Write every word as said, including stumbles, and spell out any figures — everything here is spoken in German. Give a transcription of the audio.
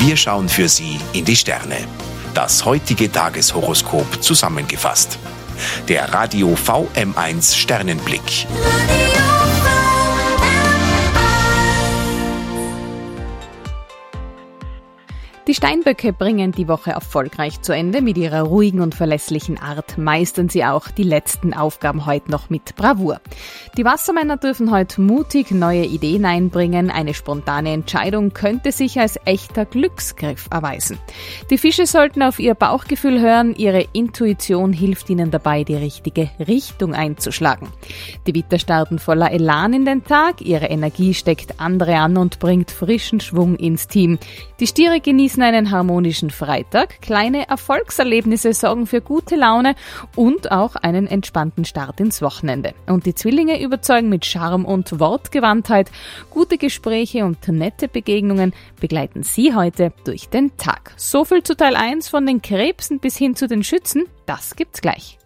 Wir schauen für Sie in die Sterne. Das heutige Tageshoroskop zusammengefasst. Der Radio V M eins Sternenblick. Die Steinböcke bringen die Woche erfolgreich zu Ende. Mit ihrer ruhigen und verlässlichen Art meistern sie auch die letzten Aufgaben heute noch mit Bravour. Die Wassermänner dürfen heute mutig neue Ideen einbringen. Eine spontane Entscheidung könnte sich als echter Glücksgriff erweisen. Die Fische sollten auf ihr Bauchgefühl hören. Ihre Intuition hilft ihnen dabei, die richtige Richtung einzuschlagen. Die Widder starten voller Elan in den Tag. Ihre Energie steckt andere an und bringt frischen Schwung ins Team. Die Stiere genießen einen harmonischen Freitag. Kleine Erfolgserlebnisse sorgen für gute Laune und auch einen entspannten Start ins Wochenende. Und die Zwillinge überzeugen mit Charme und Wortgewandtheit. Gute Gespräche und nette Begegnungen begleiten Sie heute durch den Tag. So viel zu Teil eins von den Krebsen bis hin zu den Schützen. Das gibt's gleich.